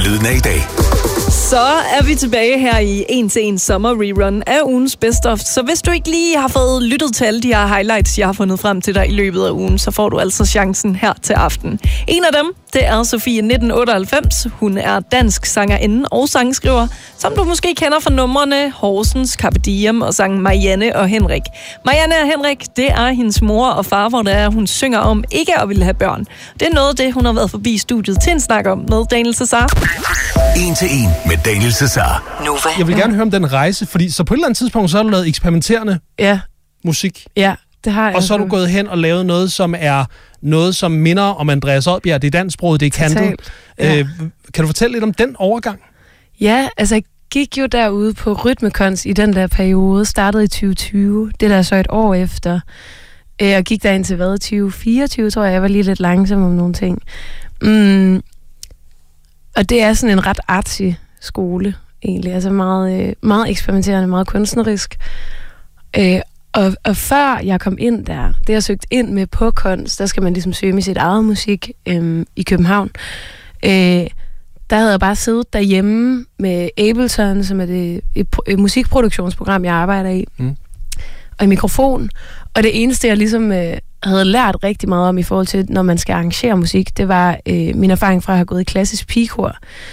Lyden af i dag. Så er vi tilbage her i 1-1 sommer rerun af ugens best of. Så hvis du ikke lige har fået lyttet til alle de her highlights, jeg har fundet frem til dig i løbet af ugen, så får du altså chancen her til aften. En af dem, det er Sofie 1998. Hun er dansk sangerinde og sangskriver, som du måske kender fra numrene Horsens, Carpe Diem og sangen Marianne og Henrik. Marianne og Henrik, det er hendes mor og far, hvor det er, hun synger om ikke at ville have børn. Det er noget af det, hun har været forbi studiet til en snak om med Daniel Cesar. 1-1 med Daniel Cesar. Nova. Jeg vil gerne høre om den rejse, fordi så på et eller andet tidspunkt, så har du lavet eksperimenterende musik. Ja, det har jeg. Og så har du gået hen og lavet noget, som er noget, som minder om Andreas Odbjerg. Det er dansksproget, det er kantet. Ja. Kan du fortælle lidt om den overgang? Ja, altså jeg gik jo derude på Rytmekons i den der periode, startede i 2020. Det der så et år efter. Jeg gik derind til 2024, tror jeg. Jeg var lige lidt langsom om nogle ting. Og det er sådan en ret artsy skole, egentlig. Altså meget, meget eksperimenterende, meget kunstnerisk. Og før jeg kom ind der, det jeg søgte ind med på Kons, der skal man ligesom søge med sit eget musik i København. Der havde jeg bare siddet derhjemme med Ableton, som er det et musikproduktionsprogram, jeg arbejder i. Og en mikrofon. Og det eneste, jeg ligesom havde lært rigtig meget om i forhold til, når man skal arrangere musik, det var min erfaring fra at have gået i klassisk pigekor.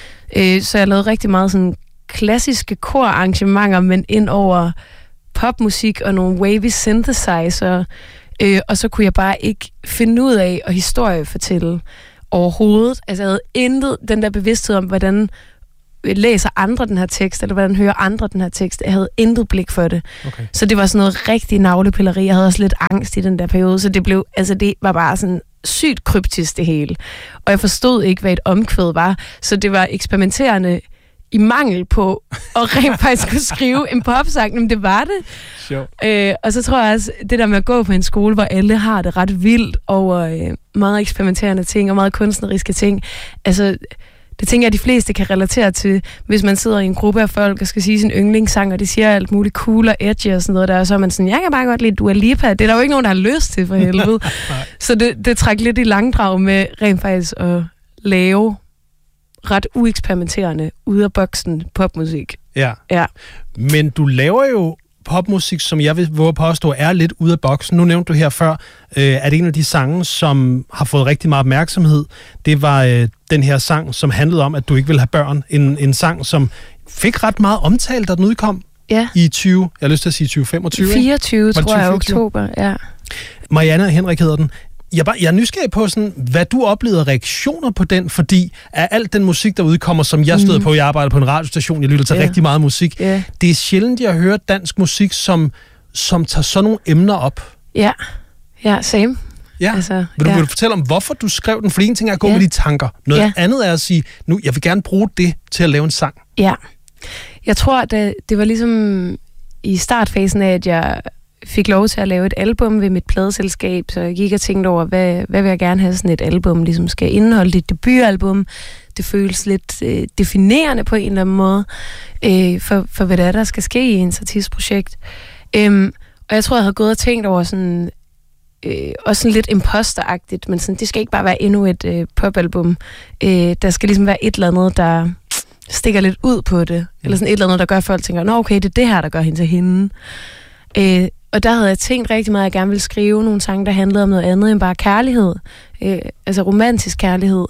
Så jeg lavede rigtig meget sådan klassiske korarrangementer, men ind over popmusik og nogle wavy synthesizer. Og så kunne jeg bare ikke finde ud af at historiefortælle overhovedet. Altså jeg havde intet den der bevidsthed om, hvordan læser andre den her tekst, eller hvordan hører andre den her tekst. Jeg havde intet blik for det. Okay. Så det var sådan noget rigtig navlepilleri. Jeg havde også lidt angst i den der periode, så det var bare sådan sygt kryptisk det hele. Og jeg forstod ikke, hvad et omkvæd var, så det var eksperimenterende i mangel på at rent faktisk kunne skrive en popsang, men det var det. Sure. Og så tror jeg også, det der med at gå på en skole, hvor alle har det ret vildt over meget eksperimenterende ting og meget kunstneriske ting, altså det tænker jeg, at de fleste kan relatere til, hvis man sidder i en gruppe af folk og skal sige sin yndlingssang, og de siger alt muligt cool og edgy og sådan noget der, og så er man sådan, jeg kan bare godt lide Dua Lipa. Det er der jo ikke nogen, der har lyst til, for helvede. Så det trækker lidt i langdrag med rent faktisk at lave ret ueksperimenterende, ude af boksen popmusik. Ja. Men du laver jo popmusik, som jeg vil våge påstå, er lidt ude af boksen. Nu nævnte du her før, at en af de sange, som har fået rigtig meget opmærksomhed, det var den her sang, som handlede om, at du ikke vil have børn. En sang, som fik ret meget omtalt, da den udkom i 20, jeg har lyst til at sige 2025. 24, tror jeg, oktober, ja. Marianne og Henrik hedder den. Jeg er nysgerrig på, sådan, hvad du oplevede reaktioner på den, fordi af alt den musik, der udkommer, som jeg støder på, jeg arbejder på en radiostation, jeg lytter til rigtig meget musik. Det er sjældent, jeg hører dansk musik, som tager sådan nogle emner op. Ja, same. Ja. Altså, vil du fortælle om, hvorfor du skrev den? For en ting er at gå med de tanker. Noget andet er at sige, nu, jeg vil gerne bruge det til at lave en sang. Ja. Jeg tror, at det var ligesom i startfasen af, at jeg fik lov til at lave et album ved mit pladeselskab, så jeg gik og tænkte over, hvad vil jeg gerne have sådan et album ligesom skal indeholde. Det debutalbum, det føles lidt definerende på en eller anden måde for hvad der skal ske i ens artistprojekt. Og jeg tror, jeg havde gået og tænkt over sådan også sådan lidt imposteragtigt, men sådan, det skal ikke bare være endnu et popalbum. Der skal ligesom være et eller andet, der stikker lidt ud på det, eller sådan et eller andet, der gør, at folk tænker, nå okay, det er det her, der gør hende til hende. Og der havde jeg tænkt rigtig meget, at jeg gerne ville skrive nogle sange, der handlede om noget andet end bare kærlighed. Altså romantisk kærlighed.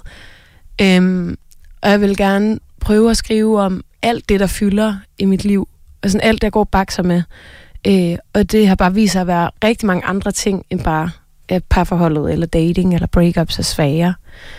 Og jeg ville gerne prøve at skrive om alt det, der fylder i mit liv. Og sådan alt, der går bakser med. Og det har bare vist sig at være rigtig mange andre ting, end bare parforholdet, eller dating, eller breakups og svære.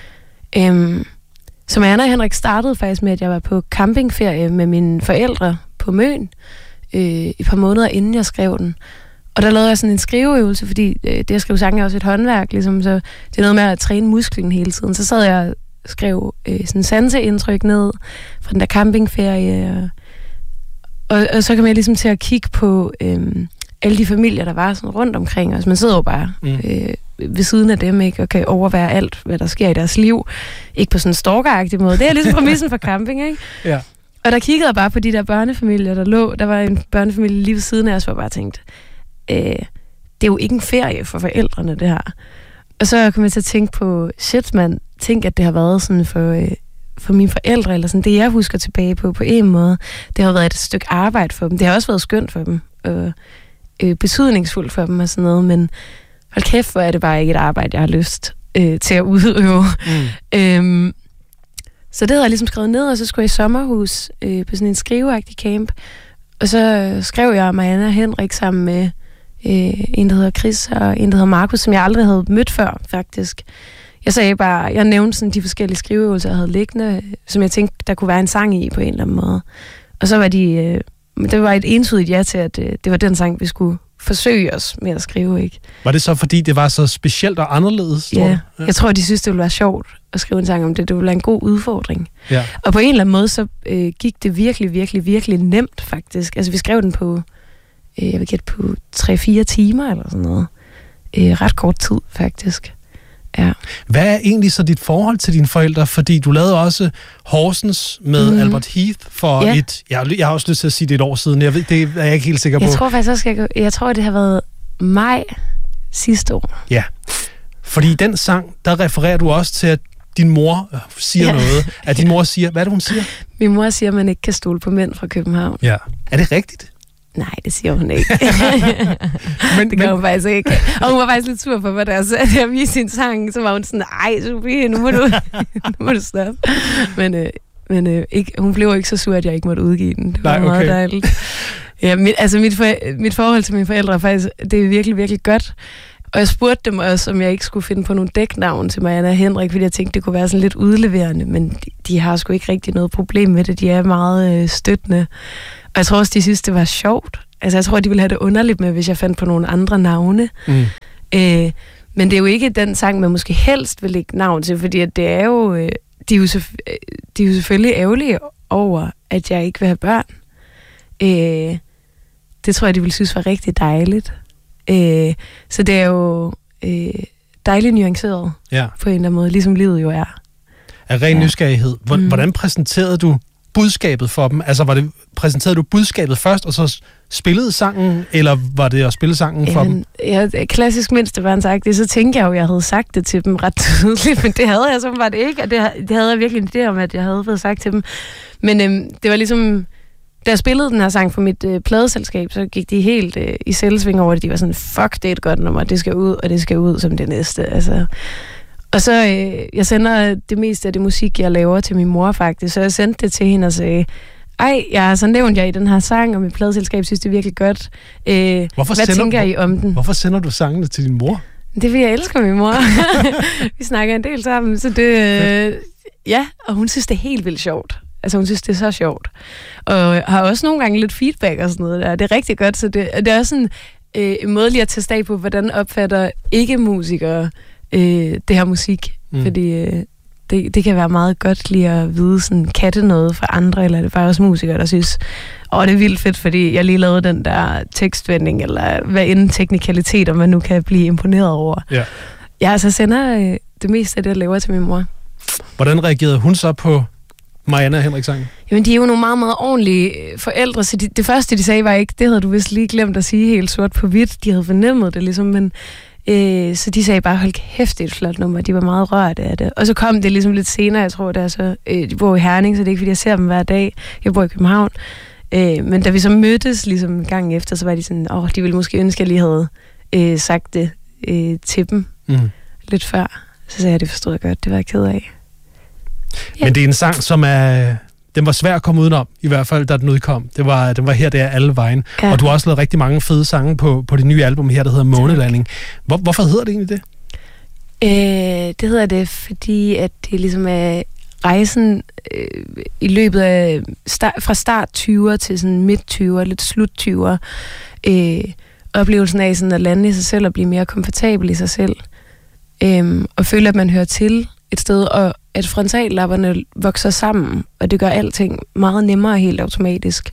Så Marianne og Henrik startede faktisk med, at jeg var på campingferie med mine forældre på Møn. Et par måneder inden jeg skrev den. Og der lavede jeg sådan en skriveøvelse, fordi det at skrive sange er også et håndværk, ligesom, så det er noget med at træne musklen hele tiden. Så sad jeg og skrev sådan sanseindtryk ned fra den der campingferie. Og så kom jeg ligesom til at kigge på alle de familier, der var sådan rundt omkring os. Man sidder jo bare ved siden af dem, ikke, og kan overvære alt, hvad der sker i deres liv. Ikke på sådan en stalkeragtig måde. Det er ligesom præmissen for camping, ikke? Ja. Og der kiggede jeg bare på de der børnefamilier, der lå. Der var en børnefamilie lige ved siden af os, hvor jeg bare tænkte, det er jo ikke en ferie for forældrene, det her. Og så kom jeg til at tænke på, shit mand, tænk at det har været sådan for mine forældre, eller sådan det, jeg husker tilbage på en måde, det har været et stykke arbejde for dem. Det har også været skønt for dem, og betydningsfuldt for dem og sådan noget, men hold kæft, hvor er det bare ikke et arbejde, jeg har lyst til at udøve. Så det havde jeg ligesom skrevet ned, og så skulle jeg i sommerhus på sådan en skriveagtig camp, og så skrev jeg Marianne Henrik sammen med en, der hedder Chris, og en, der hedder Markus, som jeg aldrig havde mødt før, faktisk. Jeg nævnte sådan de forskellige skriveøvelser, jeg havde liggende, som jeg tænkte, der kunne være en sang i på en eller anden måde. Og så var det var et entydigt ja til, at det var den sang, vi skulle forsøge os med at skrive, ikke? Var det så, fordi det var så specielt og anderledes? Ja, jeg tror, de synes, det ville være sjovt at skrive en sang om det. Det ville være en god udfordring. Ja. Og på en eller anden måde, så gik det virkelig, virkelig, virkelig nemt, faktisk. Altså, vi skrev den på, jeg vil gætte på 3-4 timer eller sådan noget. Ret kort tid, faktisk. Ja. Hvad er egentlig så dit forhold til dine forældre? Fordi du lavede også Horsens med Albert Heath for jeg har også lyst til at sige det et år siden. Jeg ved, det er jeg ikke helt sikker på. Jeg tror faktisk også, jeg tror, det har været maj sidste år. Ja, fordi i den sang, der refererer du også til, at din mor siger noget. At din mor siger, hvad er det, hun siger? Min mor siger, at man ikke kan stole på mænd fra København. Ja. Er det rigtigt? Nej, det siger hun ikke. Det gør hun faktisk ikke. Og hun var faktisk lidt sur på mig, da jeg viste sin sang. Så var hun sådan, ej Sofie, nu må du stoppe. Men ikke, hun blev ikke så sur, at jeg ikke måtte udgive den. Det var meget dejligt. Ja, mit forhold til mine forældre er faktisk, det er virkelig, virkelig godt. Og jeg spurgte dem også, om jeg ikke skulle finde på nogle dæknavn til Marianne Henrik, fordi jeg tænkte, det kunne være sådan lidt udleverende, men de har sgu ikke rigtig noget problem med det. De er meget støttende. Og jeg tror også, de synes, det var sjovt. Altså, jeg tror, de ville have det underligt med, hvis jeg fandt på nogle andre navne. Men det er jo ikke den sang, man måske helst vil lægge navn til, fordi at det er jo, de er jo selvfølgelig ærgerlige over, at jeg ikke vil have børn. Det tror jeg, de ville synes var rigtig dejligt. Så det er jo dejligt nuanceret på en eller anden måde, ligesom livet jo er. Af ren nysgerrighed. Hvordan præsenterede du budskabet for dem? Altså, præsenterede du budskabet først, og så spillede sangen, eller var det at spille sangen for dem? Ja, klassisk mindstebørn sagt det, så tænkte jeg jo, at jeg havde sagt det til dem ret tydeligt, men det havde jeg så var det ikke, og det havde jeg virkelig en idé om, at jeg havde fået sagt til dem. Men det var ligesom, da jeg spillede den her sang for mit pladeselskab, så gik de helt i selvsving over det. De var sådan, fuck, det er et godt nummer, det skal ud, og det skal ud som det næste, altså. Og så, jeg sender det meste af det musik, jeg laver til min mor faktisk, så jeg sendte det til hende og sagde, ej, jeg har så nævnt jer i den her sang, og mit pladeselskab synes, det er virkelig godt. Hvad tænker I om den? Hvorfor sender du sangene til din mor? Det er, fordi jeg elsker min mor. Vi snakker en del sammen, så det... Ja, og hun synes, det er helt vildt sjovt. Altså, hun synes, det er så sjovt. Og har også nogle gange lidt feedback og sådan noget der. Det er rigtig godt, så det er også sådan en måde lige at teste af på, hvordan opfatter ikke-musikere det her musik. Fordi det kan være meget godt lige at vide sådan, kan det noget for andre, eller er det bare også musikere, der synes, det er vildt fedt, fordi jeg lige lavede den der tekstvending, eller hvad end teknikaliteter, man nu kan blive imponeret over. Ja. Jeg altså sender det meste af det, jeg laver til min mor. Hvordan reagerede hun så på Marianne Henrik-sangen? Jamen, de er jo nogle meget, meget ordentlige forældre, så det første, de sagde, var ikke, det havde du vist lige glemt at sige helt sort på hvidt. De havde fornemmet det ligesom, men så de sagde bare, hold kæft, det er et flot nummer. De var meget rørt af det. Og så kom det ligesom lidt senere, jeg tror, der så, de bor i Herning, så det er ikke, fordi jeg ser dem hver dag. Jeg bor i København. Men da vi så mødtes ligesom en gang efter, så var de sådan, de ville måske ønske, at jeg lige havde sagt det til dem lidt før. Så sagde jeg, det forstod jeg godt, det var jeg ked af. Ja. Men det er en sang, som den var svær at komme udenom, i hvert fald, da den udkom. Den var her, der alle vejen. Ja. Og du har også lavet rigtig mange fede sange på det nye album her, der hedder Månelanding. Hvorfor hedder det egentlig det? Det hedder det, fordi at det ligesom er rejsen i løbet af fra start 20'er til sådan midt 20'er, lidt slut 20'er. Oplevelsen af sådan at lande i sig selv og blive mere komfortabel i sig selv. Og føle, at man hører til et sted, og at frontallapperne vokser sammen, og det gør alting meget nemmere helt automatisk.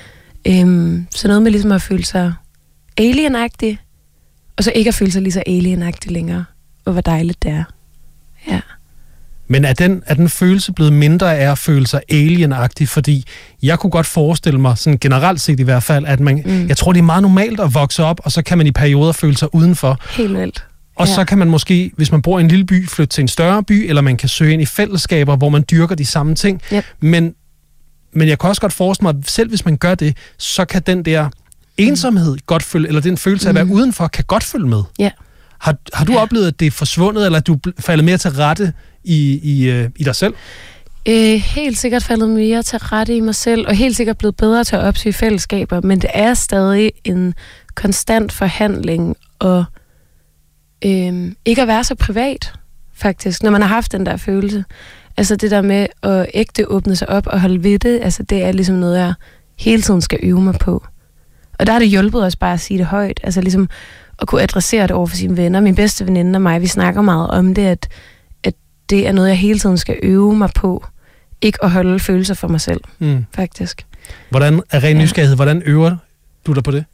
Så noget med ligesom at føle sig alienagtig, og så ikke at føle sig lige så alienagtig længere, og hvor dejligt det er. Ja. Men er den følelse blevet mindre af at føle sig alienagtig? Fordi jeg kunne godt forestille mig, sådan generelt set i hvert fald, at jeg tror, det er meget normalt at vokse op, og så kan man i perioder føle sig udenfor. Helt vildt. Og så kan man måske, hvis man bor i en lille by, flytte til en større by, eller man kan søge ind i fællesskaber, hvor man dyrker de samme ting. Yep. Men jeg kan også godt forestille mig, at selv hvis man gør det, så kan den der ensomhed godt følge, eller den følelse af at være udenfor, kan godt følge med. Ja. Har du oplevet, at det er forsvundet, eller at du faldet mere til rette i dig selv? Helt sikkert faldet mere til rette i mig selv, og helt sikkert blevet bedre til at opsøge fællesskaber, men det er stadig en konstant forhandling, og ikke at være så privat, faktisk, når man har haft den der følelse. Altså det der med at ægte åbne sig op og holde ved det, altså det er ligesom noget, jeg hele tiden skal øve mig på. Og der har det hjulpet os bare at sige det højt, altså ligesom at kunne adressere det over for sine venner. Min bedste veninde og mig, vi snakker meget om det, at det er noget, jeg hele tiden skal øve mig på. Ikke at holde følelser for mig selv, faktisk. Hvordan er ren nysgerrighed? Hvordan øver du dig på det?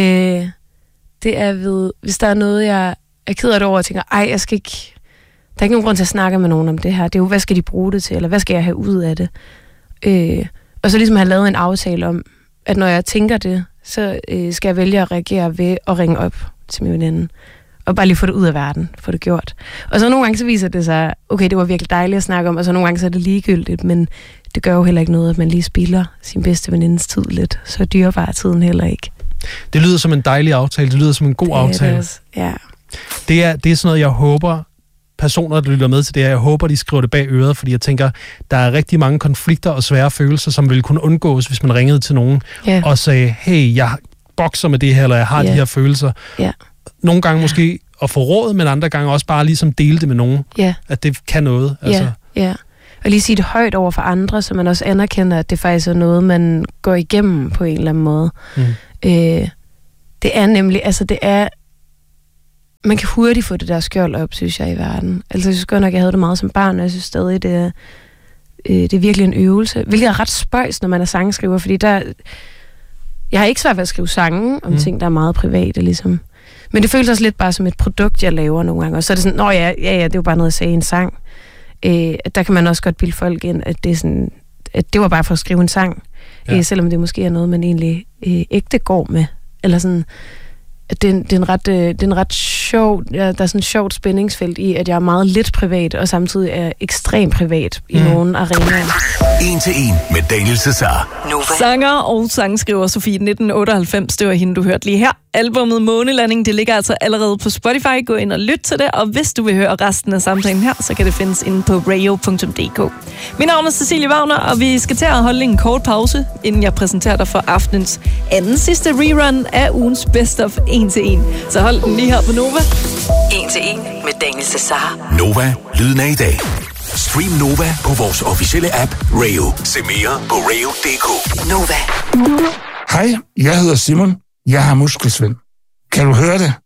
Det er ved, hvis der er noget, jeg er ked af det over, og tænker, jeg skal ikke... Der er ikke nogen grund til at snakke med nogen om det her. Det er jo, hvad skal de bruge det til, eller hvad skal jeg have ud af det? Og så ligesom have lavet en aftale om, at når jeg tænker det, så skal jeg vælge at reagere ved at ringe op til min veninde. Og bare lige få det ud af verden, få det gjort. Og så nogle gange så viser det sig, okay, det var virkelig dejligt at snakke om, og så nogle gange så er det ligegyldigt, men det gør jo heller ikke noget, at man lige spilder sin bedste venindes tid lidt. Så dyrebar tiden heller ikke. Det lyder som en dejlig aftale, det lyder som en god aftale. Det også, ja. Det er sådan noget, jeg håber, personer, der lytter med til det her, jeg håber, de skriver det bag øret, fordi jeg tænker, der er rigtig mange konflikter og svære følelser, som ville kunne undgås, hvis man ringede til nogen og sagde, hey, jeg bokser med det her, eller jeg har de her følelser. Ja. Nogle gange måske at få råd, men andre gange også bare ligesom dele det med nogen. At det kan noget. Altså. Ja. Og lige sige det højt over for andre, så man også anerkender, at det faktisk er noget, man går igennem på en eller anden måde. Det er nemlig, altså det er, man kan hurtigt få det der skjold op, synes jeg, i verden. Altså jeg synes godt nok, jeg havde det meget som barn, og jeg synes stadig, det er virkelig en øvelse. Hvilket er ret spøjs, når man er sangskriver, fordi jeg har ikke svært ved at skrive sange om ting, der er meget private, ligesom. Men det føles også lidt bare som et produkt, jeg laver nogle gange. Og så er det sådan, det er jo bare noget, jeg sagde i en sang. Der kan man også godt bilde folk ind, at det er sådan, at det var bare for at skrive en sang. Selvom det måske er noget, man egentlig ægte går med. Eller sådan, at det er en ret sjov, der er sådan et sjovt spændingsfelt i, at jeg er meget lidt privat, og samtidig er ekstremt privat i nogle arenaer. 1-1 med Daniel Cesar. Sanger og sangskriver Sofie 1998, det var hende, du hørte lige her. Albummet Månelanding, det ligger altså allerede på Spotify. Gå ind og lyt til det, og hvis du vil høre resten af samtalen her, så kan det findes inde på radio.dk. Mit navn er Cecilie Wagner, og vi skal til at holde en kort pause, inden jeg præsenterer dig for aftenens anden sidste rerun af ugens Best of 1-1. Så hold den lige her på Nova. 1-1 med Daniel Cesar. Nova, lyden af i dag. Stream Nova på vores officielle app Radio. Se mere på radio.dk. Nova. Hej, jeg hedder Simon. Jeg har muskelsvind. Kan du høre det?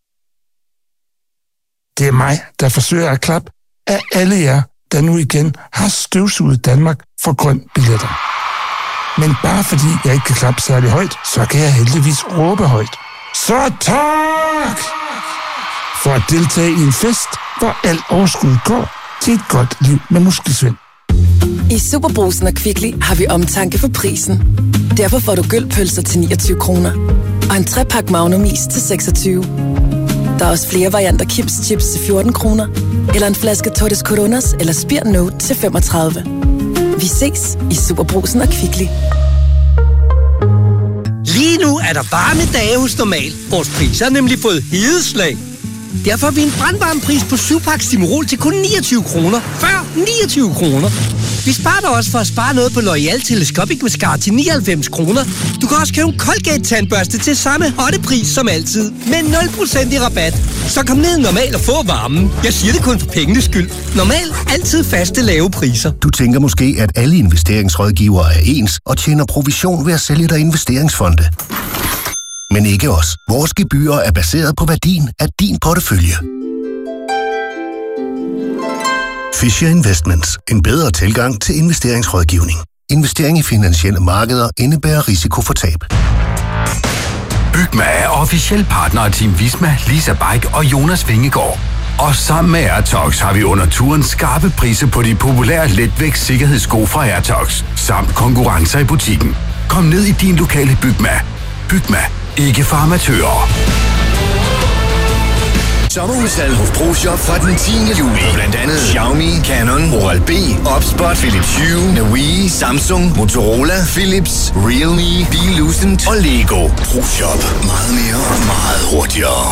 Det er mig, der forsøger at klappe af alle jer, der nu igen har støvsuget Danmark for grøn billetter. Men bare fordi jeg ikke kan klappe særlig højt, så kan jeg heldigvis råbe højt. Så tak! For at deltage i en fest, hvor alt overskud går til et godt liv med muskelsvind. I Superbrugsen og Kvickly har vi omtanke for prisen. Derfor får du gølpølser til 29 kroner. Og en 3-pakke Magnum is til 26. Der er også flere varianter Kims Chips til 14 kroner. Eller en flaske Tortes Coronas eller Spir Note til 35. Vi ses i Superbrugsen og Kvickly. Lige nu er der varme dage hos Normal. Vores priser har nemlig fået hedeslag. Derfor har vi en brandvarmepris på 7-pakke Stimorol til kun 29 kroner. Før 29 kroner. Vi sparer dig også for at spare noget på L'Oreal Telescopic Mascara til 99 kroner. Du kan også købe en Colgate-tandbørste til samme hottepris som altid. Med 0% i rabat. Så kom ned Normal og få varmen. Jeg siger det kun for pengenes skyld. Normal. Altid faste lave priser. Du tænker måske, at alle investeringsrådgivere er ens og tjener provision ved at sælge dig investeringsfonde. Men ikke os. Vores gebyrer er baseret på værdien af din portefølje. Fisher Investments. En bedre tilgang til investeringsrådgivning. Investering i finansielle markeder indebærer risiko for tab. Bygma er officiel partner af Team Visma, Lisa Bike og Jonas Vingegaard. Og sammen med Airtox har vi under turen skarpe priser på de populære letvægts sikkerhedssko fra Airtox, samt konkurrencer i butikken. Kom ned i din lokale Bygma. Bygma. Ikke for amatører. Sommerudsalg hos ProShop fra den 10. juli. Blandt andet Xiaomi, Canon, Oral-B, Opspot, Philips Hue, Navii, Samsung, Motorola, Philips, Realme, Beolucent og Lego. ProShop. Meget mere og meget hurtigere.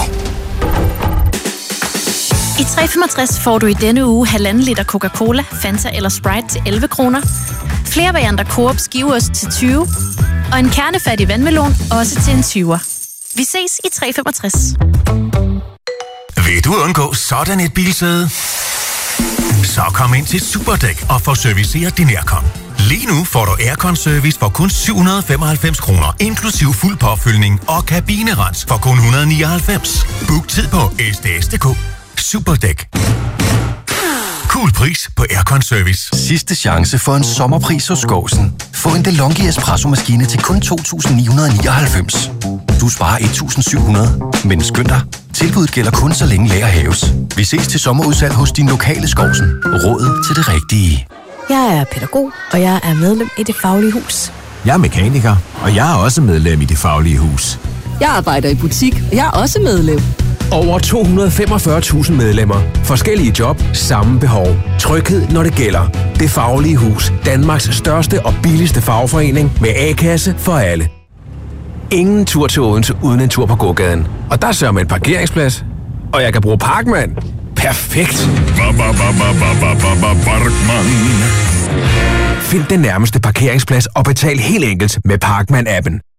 I 365 får du i denne uge 1,5 liter Coca-Cola, Fanta eller Sprite til 11 kroner. Flere varianter Coop skiveost til 20. Og en kernefattig vandmelon også til en 20'er. Vi ses i 365. Vil du undgå sådan et bilsæde? Så kom ind til Superdæk og få serviceret din aircon. Lige nu får du aircon-service for kun 795 kroner, inklusiv fuld påfyldning og kabinerens for kun 199. Book tid på sds.dk. Superdæk. Cool pris på aircon service. Sidste chance for en sommerpris hos Skåsen. Få en DeLonghi espresso-maskine til kun 2.999. Du sparer 1.700, men skynd dig. Tilbuddet gælder kun så længe lager hæves. Vi ses til sommerudsalg hos din lokale Skåsen. Råd til det rigtige. Jeg er pædagog, og jeg er medlem i Det Faglige Hus. Jeg er mekaniker, og jeg er også medlem i Det Faglige Hus. Jeg arbejder i butik, og jeg er også medlem. Over 245.000 medlemmer. Forskellige job, samme behov. Tryghed, når det gælder. Det Faglige Hus. Danmarks største og billigste fagforening med A-kasse for alle. Ingen tur til Odense uden en tur på gågaden. Og der sørger med en parkeringsplads. Og jeg kan bruge Parkman. Perfekt. Find den nærmeste parkeringsplads og betal helt enkelt med Parkman-appen.